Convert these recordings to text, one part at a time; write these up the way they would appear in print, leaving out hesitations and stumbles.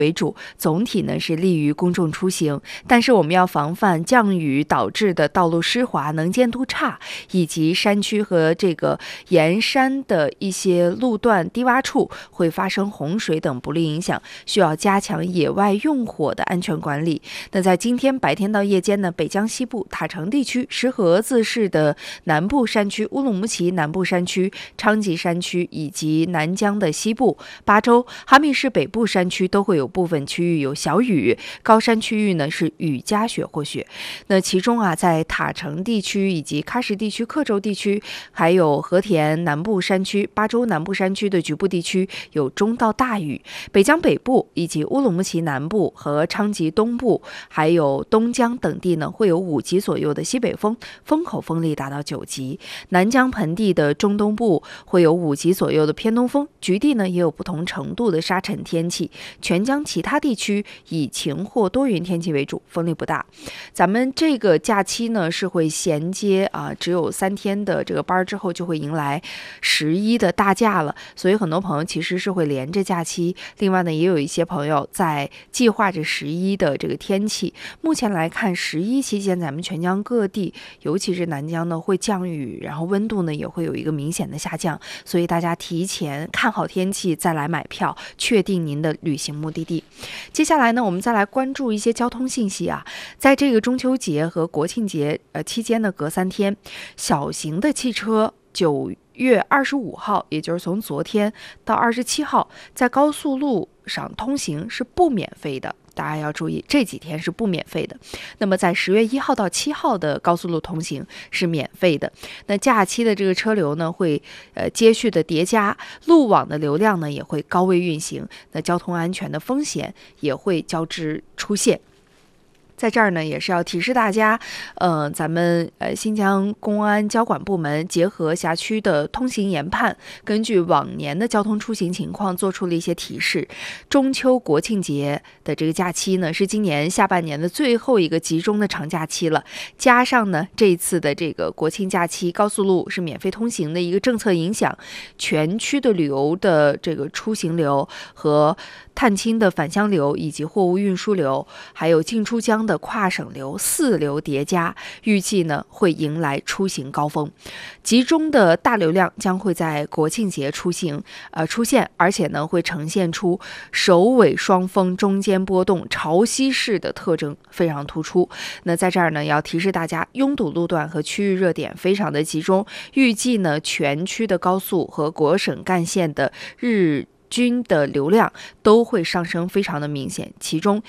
为主，总体呢是利于公众出行，但是我们要防范降雨导致的道路湿滑、能见度差，以及山区和这个沿山的一些路段低洼处会发生洪水等不利影响，需要加强野外用火的安全管理。那在今天白天到夜间呢，北江西部、塔城地区、石河子市的南部山区、乌鲁木齐南部山区、昌吉山区以及南江的西部、巴州、哈密市北部山区都会有部分区域有小雨，高山区域呢是雨夹雪或雪。那其中在塔城地区以及喀什地区、克州地区，还有和田南部山区、巴州南部山区的局部地区有中到大雨。北江北部以及乌鲁木齐南部和昌吉东部，还有东江等地呢，会有5级左右的西北风，风口风力达到9级。南江盆地的中东部会有5级左右的偏东风，局地呢也有不同程度的沙尘天气。全江其他地区以晴或多云天气为主，风力不大。咱们这个假期呢是会衔接只有3天的这个班之后，就会迎来11的大假了，所以很多朋友其实是会连着假期。另外呢，也有一些朋友在计划着11的这个天气。目前来看，11期间咱们全江各地，尤其是南江呢会降雨，然后温度呢也会有一个明显的下降，所以大家提前看好天气再来买票，确定您的旅行目的地。接下来呢，我们再来关注一些交通信息在这个中秋节和国庆节期间呢，隔3天，小型的汽车9月25号，也就是从昨天到27号，在高速路上通行是不免费的。大家要注意，这几天是不免费的。那么在10月1号到7号的高速路通行是免费的。那假期的这个车流呢，会接续的叠加，路网的流量呢也会高位运行，那交通安全的风险也会交织出现。在这儿呢，也是要提示大家，咱们新疆公安交管部门结合辖区的通行研判，根据往年的交通出行情况做出了一些提示。中秋国庆节的这个假期呢，是今年下半年的最后一个集中的长假期了，加上呢这一次的这个国庆假期，高速路是免费通行的一个政策影响，全区的旅游的这个出行流和探亲的返乡流，以及货物运输流，还有进出江的跨省流4流叠加，预计呢会迎来出行高峰。集中的大流量将会在国庆节出现，而且呢会呈现出首尾双峰中间波动潮汐式的特征，非常突出。那在这儿呢要提示大家，拥堵路段和区域热点非常的集中，预计呢全区的高速和国省干线的日均的流量都会上升非常的明显，其中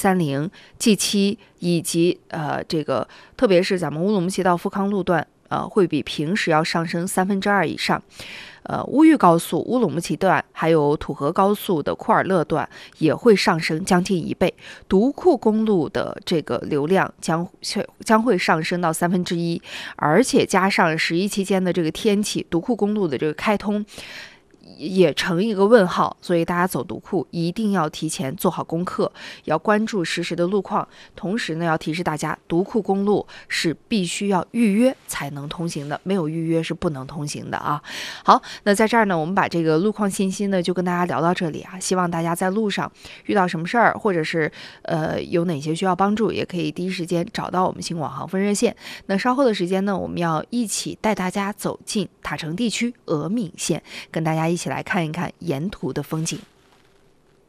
G30、G7 以及这个特别是咱们乌鲁木齐到富康路段会比平时要上升2/3以上。乌豫高速乌鲁木齐段还有土河高速的库尔勒段也会上升将近1倍，独库公路的这个流量将会上升到1/3，而且加上11期间的这个天气，独库公路的这个开通也成一个问号，所以大家走独库一定要提前做好功课，要关注实时的路况。同时呢，要提示大家，独库公路是必须要预约才能通行的，没有预约是不能通行的啊。好，那在这儿呢，我们把这个路况信息呢就跟大家聊到这里希望大家在路上遇到什么事儿，或者是有哪些需要帮助，也可以第一时间找到我们新广航分热线。那稍后的时间呢，我们要一起带大家走进塔城地区峨敏县，跟大家一起来看一看沿途的风景。